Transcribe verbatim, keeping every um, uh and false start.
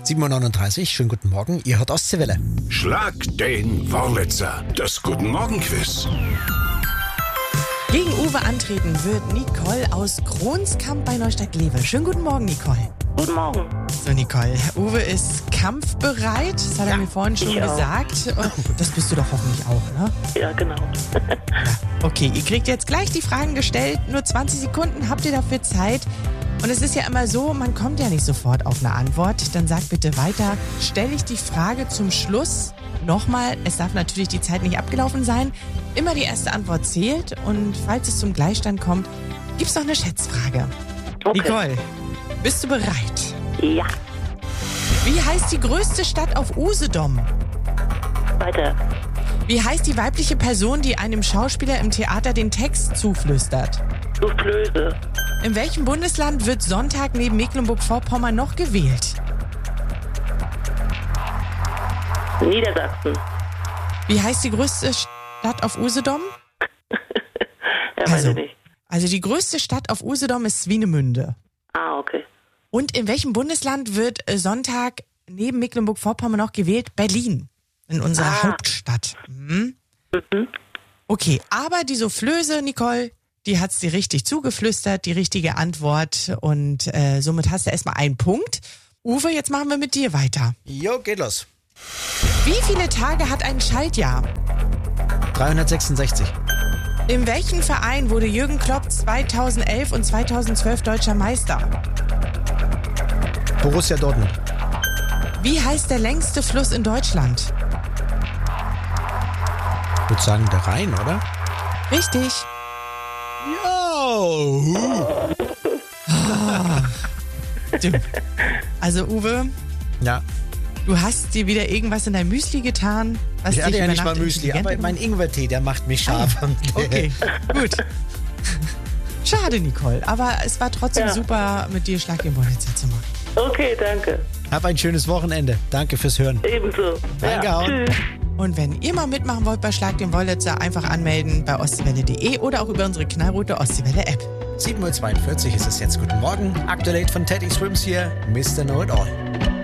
sieben Uhr neununddreißig, schönen guten Morgen, ihr hört Ostseewelle. Schlag den Wurlitzer, das Guten Morgen-Quiz. Gegen Uwe antreten wird Nicole aus Kronskamp bei Neustadt-Glewe. Schönen guten Morgen, Nicole. Guten Morgen. So, Nicole, Uwe ist kampfbereit, das hat er Ja, mir vorhin schon ich auch. gesagt. Das bist du doch hoffentlich auch, ne? Ja, genau. Okay, ihr kriegt jetzt gleich die Fragen gestellt. Nur zwanzig Sekunden habt ihr dafür Zeit. Und es ist ja immer so, man kommt ja nicht sofort auf eine Antwort. Dann sag bitte weiter. Stelle ich die Frage zum Schluss nochmal. Es darf natürlich die Zeit nicht abgelaufen sein. Immer die erste Antwort zählt. Und falls es zum Gleichstand kommt, gibt's noch eine Schätzfrage. Okay. Nicole, bist du bereit? Ja, Wie heißt die größte Stadt auf Usedom? weiter. Wie heißt die weibliche Person, die einem Schauspieler im Theater den Text zuflüstert? Soufflöse. In welchem Bundesland wird Sonntag neben Mecklenburg-Vorpommern noch gewählt? Niedersachsen. Wie heißt die größte Stadt auf Usedom? Ja, weiß Also. ich nicht. Also die größte Stadt auf Usedom ist Swinemünde. Ah, okay. Und in welchem Bundesland wird äh, Sonntag neben Mecklenburg-Vorpommern noch gewählt? Berlin, in unserer Ah. Hauptstadt. Mhm. Mhm. Okay, aber die Soufflöse, Nicole, die hat's dir richtig zugeflüstert, die richtige Antwort. Und äh, somit hast du erstmal einen Punkt. Uwe, jetzt machen wir mit dir weiter. Jo, geht los. Wie viele Tage hat ein Schaltjahr? dreihundertsechsundsechzig. In welchem Verein wurde Jürgen Klopp zweitausendelf und zweitausendzwölf deutscher Meister? Borussia Dortmund. Wie heißt der längste Fluss in Deutschland? Ich würde sagen, der Rhein, oder? Richtig. Jo. Du. Also Uwe, Ja, du hast dir wieder irgendwas in dein Müsli getan. Was ich hatte dich ja über nicht mal Nacht Müsli, aber intelligent mein gemacht- Ingwertee, der macht mich scharf. Okay, gut. Schade, Nicole, aber es war trotzdem Ja. super, mit dir Schlag den Wurlitzer zu machen. Okay, danke. Hab ein schönes Wochenende. Danke fürs Hören. Ebenso. Ja, Reingehauen. tschüss. Und wenn ihr mal mitmachen wollt bei Schlag den Wurlitzer, einfach anmelden bei ostseewelle punkt de oder auch über unsere Knallroute Ostseewelle-App. sieben Uhr zweiundvierzig ist es jetzt. Guten Morgen. Aktuell von Teddy Swims hier. Mister Know It All.